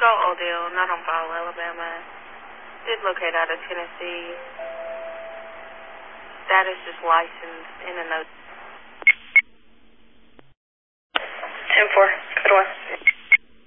Odell, not on file, Alabama. Did locate out of Tennessee. Status is licensed in a note. 10-4, code 1.